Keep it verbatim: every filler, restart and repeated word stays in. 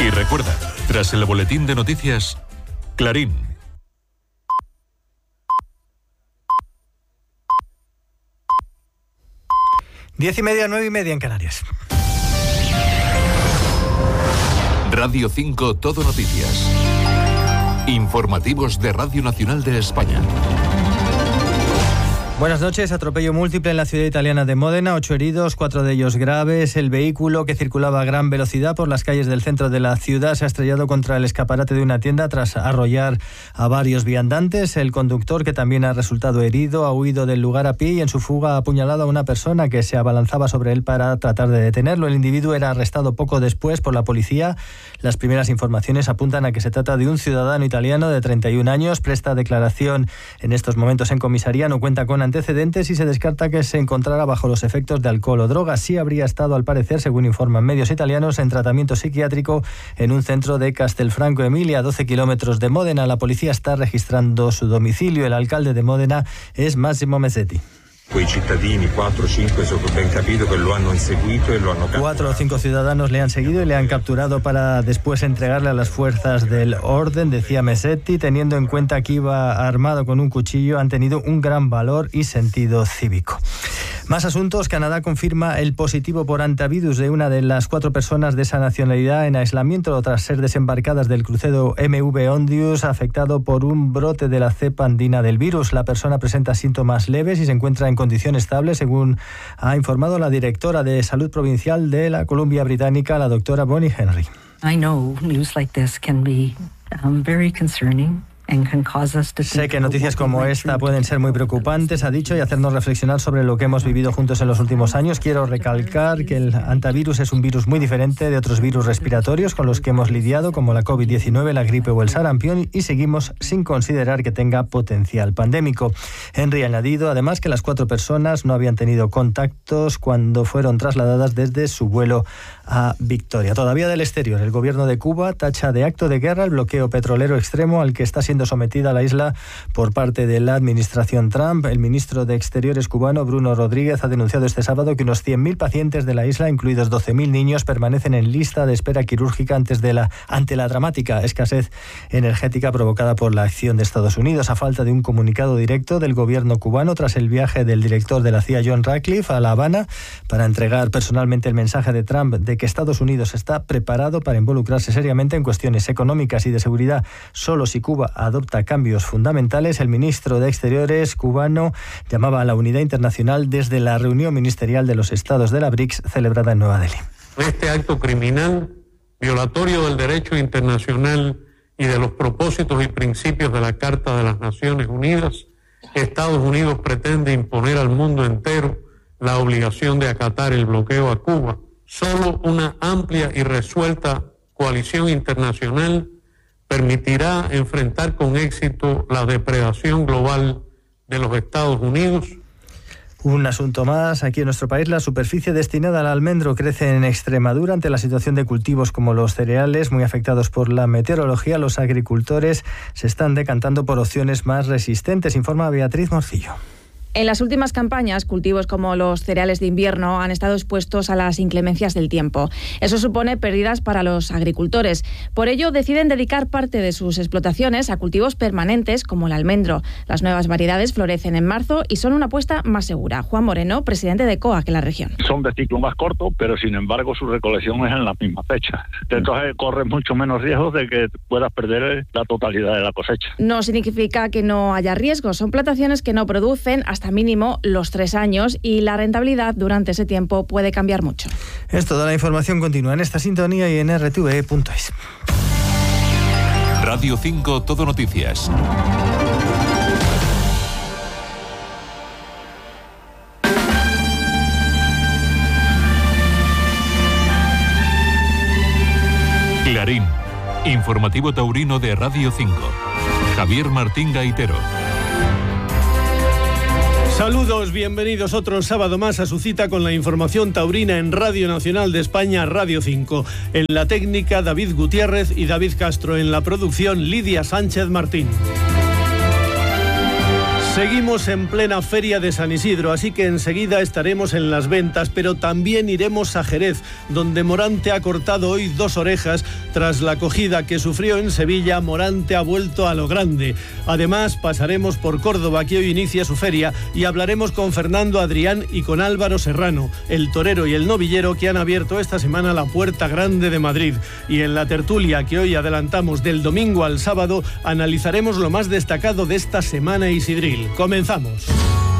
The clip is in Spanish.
Y recuerda, tras el boletín de noticias, Clarín. Diez y media, nueve y media en Canarias. Radio cinco Todo Noticias. Informativos de Radio Nacional de España. Buenas noches. Atropello múltiple en la ciudad italiana de Módena. Ocho heridos, cuatro de ellos graves. El vehículo, que circulaba a gran velocidad por las calles del centro de la ciudad, se ha estrellado contra el escaparate de una tienda tras arrollar a varios viandantes. El conductor, que también ha resultado herido, ha huido del lugar a pie y en su fuga ha apuñalado a una persona que se abalanzaba sobre él para tratar de detenerlo. El individuo era arrestado poco después por la policía. Las primeras informaciones apuntan a que se trata de un ciudadano italiano de treinta y un años. Presta declaración en estos momentos en comisaría. No cuenta con antecedentes y se descarta que se encontrara bajo los efectos de alcohol o drogas. Sí habría estado, al parecer, según informan medios italianos, en tratamiento psiquiátrico en un centro de Castelfranco Emilia, a doce kilómetros de Módena. La policía está registrando su domicilio. El alcalde de Módena es Massimo Mesetti. Quei cittadini, cuatro o cinco, eso ben capito, que lo hanno inseguito y lo hanno capturato. Cuatro o cinco ciudadanos le han seguido y le han capturado para después entregarle a las fuerzas del orden, decía Mesetti. Teniendo en cuenta que iba armado con un cuchillo, han tenido un gran valor y sentido cívico. Más asuntos. Canadá confirma el positivo por hantavirus de una de las cuatro personas de esa nacionalidad en aislamiento tras ser desembarcadas del crucero M V Ondius, afectado por un brote de la cepa andina del virus. La persona presenta síntomas leves y se encuentra en condición estable, según ha informado la directora de Salud Provincial de la Columbia Británica, la doctora Bonnie Henry. I know news like this can be um, very concerning. Sé que noticias como esta pueden ser muy preocupantes, ha dicho, y hacernos reflexionar sobre lo que hemos vivido juntos en los últimos años. Quiero recalcar que el hantavirus es un virus muy diferente de otros virus respiratorios con los que hemos lidiado, como la COVID diecinueve, la gripe o el sarampión, y seguimos sin considerar que tenga potencial pandémico. Henry ha añadido, además, que las cuatro personas no habían tenido contactos cuando fueron trasladadas desde su vuelo a Victoria. Todavía del exterior, el gobierno de Cuba tacha de acto de guerra el bloqueo petrolero extremo al que está siendo sometida la isla por parte de la administración Trump. El ministro de Exteriores cubano, Bruno Rodríguez, ha denunciado este sábado que unos cien mil pacientes de la isla, incluidos doce mil niños, permanecen en lista de espera quirúrgica antes de la, ante la dramática escasez energética provocada por la acción de Estados Unidos, a falta de un comunicado directo del gobierno cubano tras el viaje del director de la C I A, John Ratcliffe, a La Habana para entregar personalmente el mensaje de Trump de que Estados Unidos está preparado para involucrarse seriamente en cuestiones económicas y de seguridad solo si Cuba adopta cambios fundamentales. El ministro de Exteriores cubano llamaba a la unidad internacional desde la reunión ministerial de los estados de la B R I C S celebrada en Nueva Delhi. Este acto criminal, violatorio del derecho internacional y de los propósitos y principios de la Carta de las Naciones Unidas, Estados Unidos pretende imponer al mundo entero la obligación de acatar el bloqueo a Cuba. Solo una amplia y resuelta coalición internacional permitirá enfrentar con éxito la depredación global de los Estados Unidos. Un asunto más. Aquí en nuestro país, la superficie destinada al almendro crece en Extremadura ante la situación de cultivos como los cereales, muy afectados por la meteorología. Los agricultores se están decantando por opciones más resistentes, informa Beatriz Morcillo. En las últimas campañas, cultivos como los cereales de invierno han estado expuestos a las inclemencias del tiempo. Eso supone pérdidas para los agricultores. Por ello, deciden dedicar parte de sus explotaciones a cultivos permanentes como el almendro. Las nuevas variedades florecen en marzo y son una apuesta más segura. Juan Moreno, presidente de C O A C en la región. Son de ciclo más corto, pero sin embargo su recolección es en la misma fecha. Entonces corres mucho menos riesgos de que puedas perder la totalidad de la cosecha. No significa que no haya riesgos. Son plantaciones que no producen hasta hasta mínimo los tres años y la rentabilidad durante ese tiempo puede cambiar mucho. Es toda la información continua en esta sintonía y en r t v punto es. Radio cinco Todo Noticias. Clarín, informativo taurino de Radio cinco. Javier Martín Gaitero. Saludos, bienvenidos otro sábado más a su cita con la información taurina en Radio Nacional de España, Radio cinco. En la técnica, David Gutiérrez y David Castro. En la producción, Lidia Sánchez Martín. Seguimos en plena Feria de San Isidro, así que enseguida estaremos en las ventas, pero también iremos a Jerez, donde Morante ha cortado hoy dos orejas tras la acogida que sufrió en Sevilla. Morante ha vuelto a lo grande. Además, pasaremos por Córdoba, que hoy inicia su feria, y hablaremos con Fernando Adrián y con Álvaro Serrano, el torero y el novillero que han abierto esta semana la Puerta Grande de Madrid. Y en la tertulia que hoy adelantamos del domingo al sábado, analizaremos lo más destacado de esta semana isidril. Comenzamos.